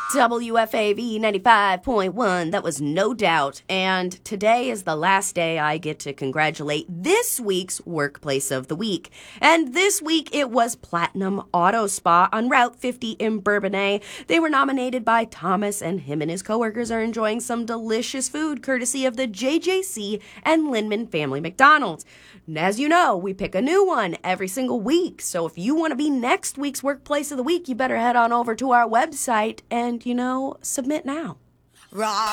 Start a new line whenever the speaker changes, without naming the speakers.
WFAV 95.1, that was No Doubt. And today is the last day I get to congratulate this week's Workplace of the Week. And this week it was Platinum Auto Spa on Route 50 in Bourbonnais. They were nominated by Thomas, and him and his coworkers are enjoying some delicious food courtesy of the JJC and Lindman Family McDonald's. And as you know, we pick a new one every single week. So if you want to be next week's Workplace of the Week, you better head on over to our website and, submit now.